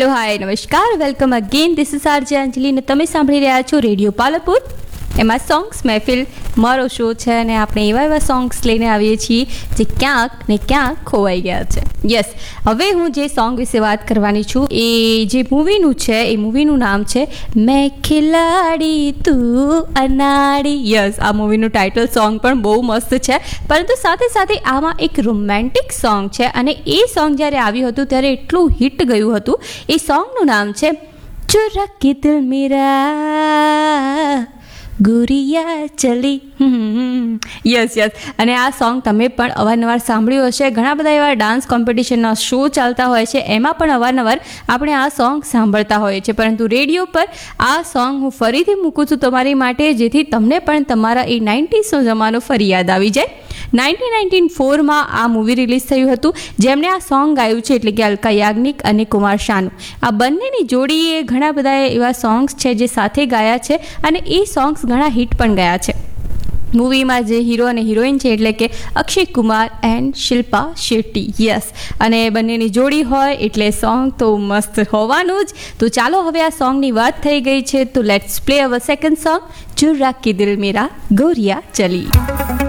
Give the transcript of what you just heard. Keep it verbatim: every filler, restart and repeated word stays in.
Hello hi નમસ્કાર, welcome again. This is RJ અંજલિ ને તમે સાંભળી રહ્યા છો રેડિયો પાલપુર. એમાં સોંગ્સ મહેફિલ મારો શો છે અને આપણે એવા એવા સોંગ્સ લઈને આવીએ છીએ જે ક્યાંક ને ક્યાંક ખોવાઈ ગયા છે. યસ, હવે હું જે સોંગ વિશે વાત કરવાની છું એ જે મૂવીનું છે, એ મૂવીનું નામ છે મેં ખિલાડી તું અનાડી. યસ, આ મૂવીનું ટાઇટલ સોંગ પણ બહુ મસ્ત છે, પરંતુ સાથે સાથે આમાં એક રોમેન્ટિક સોંગ છે અને એ સોંગ જ્યારે આવ્યું હતું ત્યારે એટલું હિટ ગયું હતું. એ સોંગનું નામ છે ચુરા કે દિલ મેરા ગુરિયા ચલી. યસ યસ અને આ સોંગ તમે પણ અવારનવાર સાંભળ્યું હશે. ઘણા બધા એવા ડાન્સ કોમ્પિટિશનના શો ચાલતા હોય છે, એમાં પણ અવારનવાર આપણે આ સોંગ સાંભળતા હોઈએ છીએ. પરંતુ રેડિયો પર આ સોંગ હું ફરીથી મૂકું છું તમારી માટે, જેથી તમને પણ તમારા એ નાઇન્ટીઝનો જમાનો ફરી યાદ આવી જાય. નાઇન્ટીન નાઇન્ટી ફોરમાં આ મૂવી રિલીઝ થયું હતું, જેમણે આ સોંગ ગાયું છે એટલે કે અલકા યાજ્ઞિક અને કુમાર શાનુ. આ બંનેની જોડીએ ઘણા બધા એવા સોંગ્સ છે જે સાથે ગાયા છે અને એ સોંગ્સ ઘણા હિટ પણ ગયા છે. મૂવીમાં જે હીરો અને હિરોઈન છે એટલે કે અક્ષય કુમાર એન્ડ શિલ્પા શેટ્ટી. યસ, અને બંનેની જોડી હોય એટલે સોંગ તો મસ્ત હોવાનું જ. તો ચાલો હવે આ સોંગની વાત થઈ ગઈ છે તો let's play hour second song ચુરા કે દિલ મેરા ગોરિયા ચલી.